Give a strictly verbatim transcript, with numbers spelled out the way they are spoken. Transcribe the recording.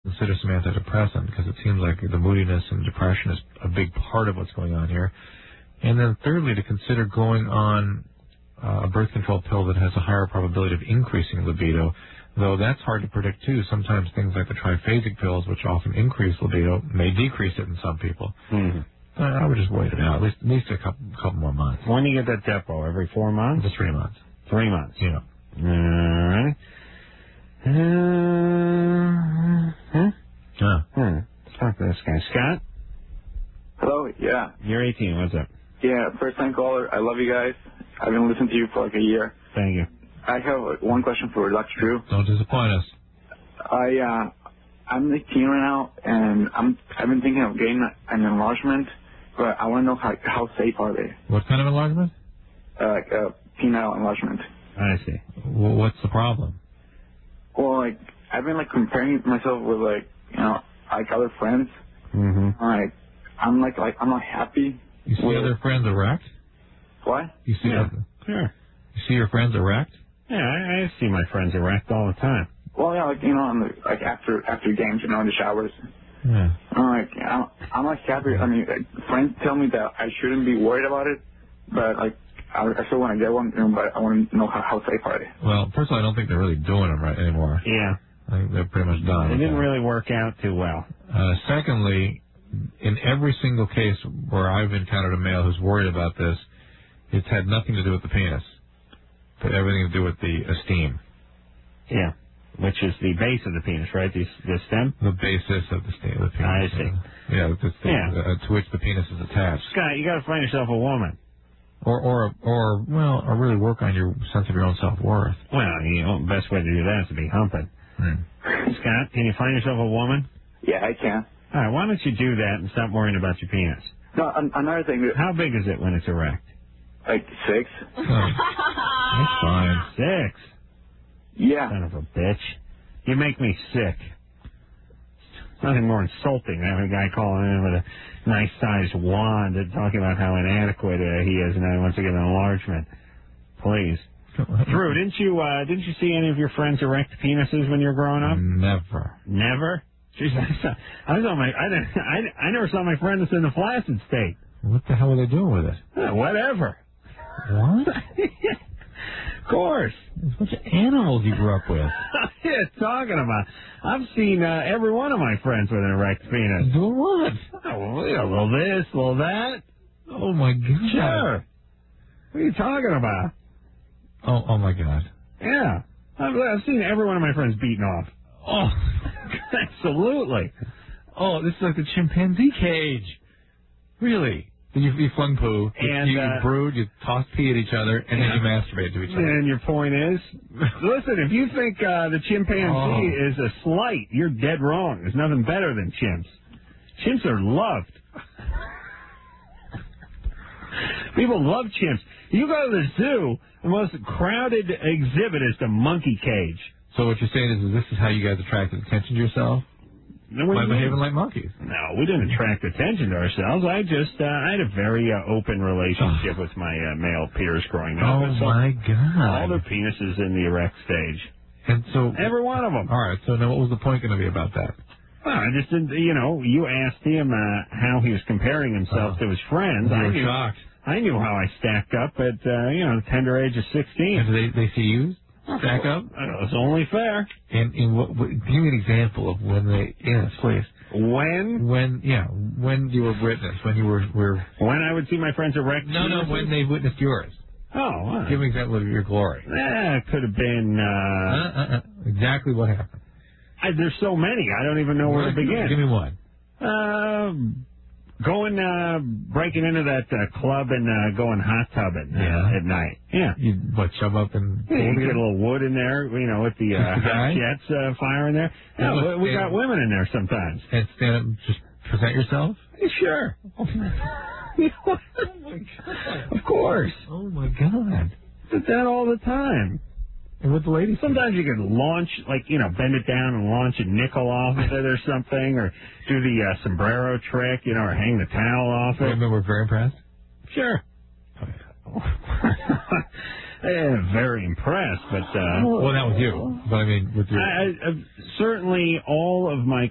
consider some antidepressant because it seems like the moodiness and depression is a big part of what's going on here. And then thirdly, to consider going on uh, a birth control pill that has a higher probability of increasing libido, though that's hard to predict too. Sometimes things like the triphasic pills, which often increase libido, may decrease it in some people. Mm-hmm. Uh, I would just wait it out, at least, at least a couple, couple more months. When do you get that Depo? Every four months? Just three months. Three months. Yeah. All right. Uh, huh? Yeah. Hmm. Let's talk to this guy. Scott? Hello, yeah. You're eighteen. What's up? Yeah, first time caller. I love you guys. I've been listening to you for like a year. Thank you. I have uh, one question for Doctor Drew. Don't disappoint us. I, uh, I'm eighteen right now, and I'm, I've been thinking of getting an enlargement, but I want to know how, how safe are they? What kind of enlargement? Uh, like a penile enlargement. I see. Well, what's the problem? Well, like, I've been, like, comparing myself with, like, you know, like other friends. Mm-hmm. Like, I'm, like, like, I'm not happy. You see with... other friends erect? What? You see, Yeah, other... sure. You see your friends erect? Yeah, I, I see my friends erect all the time. Well, yeah, like, you know, in the, like, after after games, you know, in the showers. Yeah. I'm like, I'm, I'm like happy. I mean, like, friends tell me that I shouldn't be worried about it, but, like, I, I still want to get one, you know, but I want to know how, how safe are they. Well, first of all, I don't think they're really doing them right anymore. Yeah. I think they're pretty much done. It didn't that. really work out too well. Uh, secondly, in every single case where I've encountered a male who's worried about this, it's had nothing to do with the penis, but everything to do with the esteem. Yeah. Which is the base of the penis, right? The, the stem? The basis of the, stem, the penis. I see. Yeah, the, the, Yeah. uh, to which the penis is attached. Scott, you got to find yourself a woman. Or, or, or, well, or really work on your sense of your own self-worth. Well, you know, the best way to do that is to be humping. Hmm. Scott, can you find yourself a woman? Yeah, I can. All right, why don't you do that and stop worrying about your penis? No, an- another thing. How big is it when it's erect? Like six. Oh, that's fine. Six. Yeah. Son of a bitch. You make me sick. Nothing more insulting than having a guy calling in with a nice-sized wand and talking about how inadequate uh, he is and how he wants to get an enlargement. Please. Drew, didn't you uh, didn't you see any of your friends erect penises when you were growing up? Never. Never? Jeez, I saw, I saw my I, I, I never saw my friend that's in the flaccid state. What the hell are they doing with it? Uh, whatever. What? Of course. There's a bunch of animals you grew up with. Yeah, talking about. I've seen uh, every one of my friends with an erect penis. Doing what? Oh, well, yeah, a little this, a little that. Oh, my God. Sure. What are you talking about? Oh, oh my God. Yeah. I've, I've seen every one of my friends beaten off. Oh, absolutely. Oh, this is like the chimpanzee cage. Really? You, you flung poo, and, you, you uh, brewed, you tossed pee at each other, and yeah. then you masturbated to each other. And your point is, listen, if you think uh, the chimpanzee Oh. is a slight, you're dead wrong. There's nothing better than chimps. Chimps are loved. People love chimps. You go to the zoo, the most crowded exhibit is the monkey cage. So what you're saying is, is this is how you guys attracted attention to yourself? By behaving like monkeys. No, we didn't attract attention to ourselves. I just, uh, I had a very uh, open relationship with my uh, male peers growing up. Oh, so my God. all their penises in the erect stage. And so... Every one of them. All right, so now what was the point going to be about that? Well, I just didn't, you know, you asked him uh, how he was comparing himself Oh. to his friends. You I were knew, shocked. I knew how I stacked up at, uh, you know, the tender age of sixteen. And they, they see you stack up? It's only fair. And, and what, what, give me an example of when they... Yes, please. When? When, yeah, when you were witness, when you were... were when I would see my friends erect No, no, penises? when they witnessed yours. Oh, wow. Give me an example of your glory. Eh, it could have been... Uh, uh, uh, uh, exactly what happened. I, there's so many, I don't even know where to begin. Give me one. Um... Going, uh, breaking into that uh, club and uh, going hot tubbing uh, Yeah. at night. Yeah. You, what, shove up and... Yeah, you get a little wood in there, you know, with the, uh, Just the guy? hot jets uh, firing there. Yeah, Yeah, look, we, we and- got women in there sometimes. And stand up and just present yourself? Yeah, sure. Oh, my God. Of course. Oh, my God. Did that all the time. And what the ladies... Sometimes you could launch, like, you know, bend it down and launch a nickel off of it or something, or do the uh, sombrero trick, you know, or hang the towel off it. Women were very impressed? Sure. Yeah, very impressed, but... Uh, well, that was you. But, I mean, with your... I, I, certainly all of my